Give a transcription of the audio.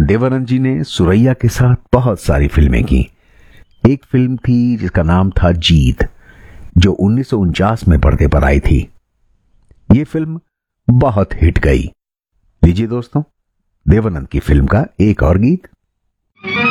देवानंद जी ने सुरैया के साथ बहुत सारी फिल्में की। एक फिल्म थी जिसका नाम था जीत, जो 1949 में पर्दे पर आई थी। यह फिल्म बहुत हिट गई। लीजिए दोस्तों, देवानंद की फिल्म का एक और गीत।